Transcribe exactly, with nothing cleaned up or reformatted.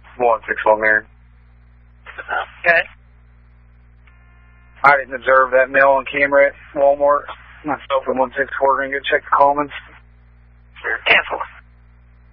one six one there. Okay. I didn't observe that male on camera at Walmart. Myself and one six four are going to go check the Coleman's.